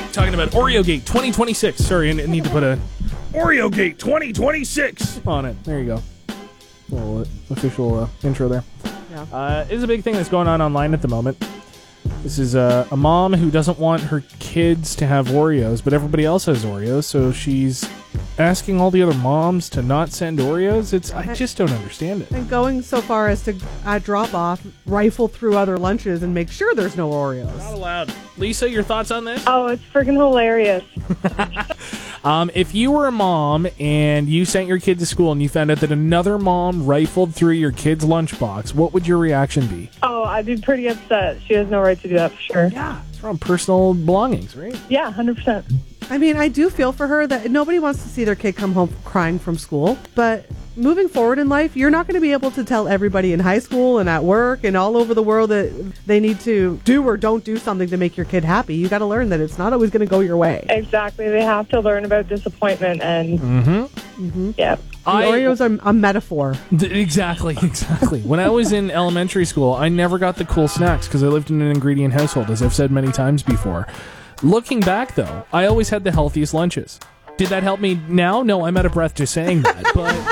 talking about Oreo Gate 2026. Sorry, I need to put a Oreo Gate 2026 on it. There you go. Little official intro there. Yeah. It's a big thing that's going on online at the moment. This is a mom who doesn't want her kids to have Oreos, but everybody else has Oreos, so she's asking all the other moms to not send Oreos. I just don't understand it. And going so far as to drop off, rifle through other lunches, and make sure there's no Oreos. Not allowed. Lisa, your thoughts on this? Oh, it's freaking hilarious. If you were a mom and you sent your kid to school and you found out that another mom rifled through your kid's lunchbox, what would your reaction be? Oh, I'd be pretty upset. She has no right to do that for sure. Yeah, it's from personal belongings, right? Yeah, 100%. I mean, I do feel for her that nobody wants to see their kid come home crying from school, but moving forward in life, you're not going to be able to tell everybody in high school and at work and all over the world that they need to do or don't do something to make your kid happy. You got to learn that it's not always going to go your way. Exactly. They have to learn about disappointment and yeah. Oreos are a metaphor. Exactly. When I was in elementary school, I never got the cool snacks because I lived in an ingredient household, as I've said many times before. Looking back, though, I always had the healthiest lunches. Did that help me now? No, I'm out of breath just saying that. But